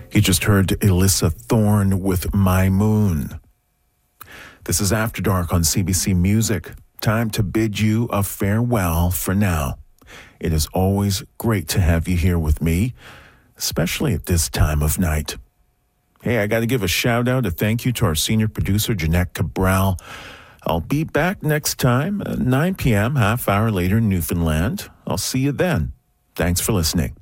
You just heard Elissa Thorne with My Moon. This is After Dark on CBC Music. Time to bid you a farewell for now. It is always great to have you here with me, especially at this time of night. Hey, I got to give a shout out, a thank you to our senior producer, Jeanette Cabral. I'll be back next time, 9 p.m., half hour later in Newfoundland. I'll see you then. Thanks for listening.